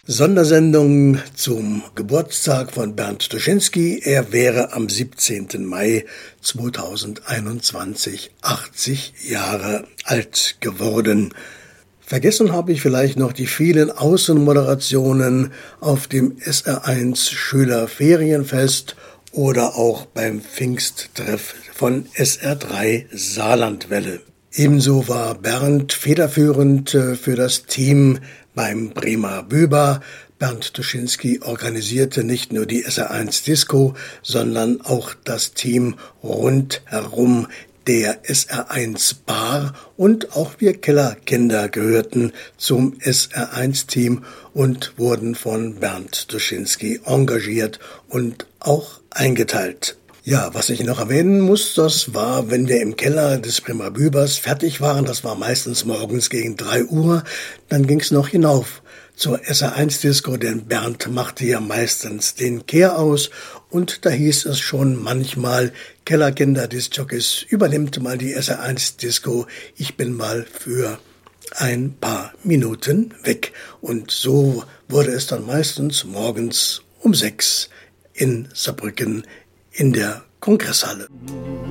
Sondersendung zum Geburtstag von Bernd Duschinsky. Er wäre am 17. Mai 2021 80 Jahre alt geworden. Vergessen habe ich vielleicht noch die vielen Außenmoderationen auf dem SR1 Schülerferienfest oder auch beim Pfingsttreff von SR3 Saarlandwelle. Ebenso war Bernd federführend für das Team beim Bremer Büber. Bernd Duschinsky organisierte nicht nur die SR1 Disco, sondern auch das Team rundherum der SR1 Bar, und auch wir Kellerkinder gehörten zum SR1-Team und wurden von Bernd Duschinsky engagiert und auch eingeteilt. Ja, was ich noch erwähnen muss, das war, wenn wir im Keller des Bremer Bübers fertig waren, das war meistens morgens gegen 3 Uhr, dann ging's noch hinauf zur SR1-Disco, denn Bernd machte ja meistens den Kehr aus, und da hieß es schon manchmal: Kellerkinder, Diskjockeys, übernimmt mal die SR1-Disco, ich bin mal für ein paar Minuten weg. Und so wurde es dann meistens morgens um 6 in Saarbrücken in der Kongresshalle.